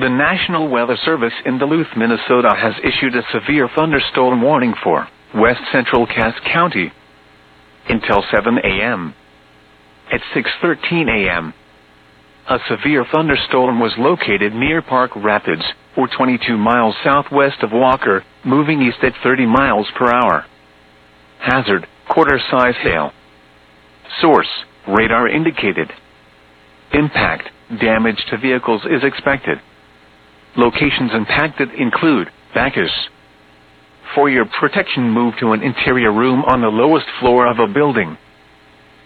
The National Weather Service in Duluth, Minnesota has issued a severe thunderstorm warning for west central Cass County until 7 a.m. At 6:13 a.m., a severe thunderstorm was located near Park Rapids, or 22 miles southwest of Walker, moving east at 30 miles per hour. Hazard, quarter-size hail. Source, radar indicated. Impact, damage to vehicles is expected. Locations impacted include Bacchus. For your protection, move to an interior room on the lowest floor of a building.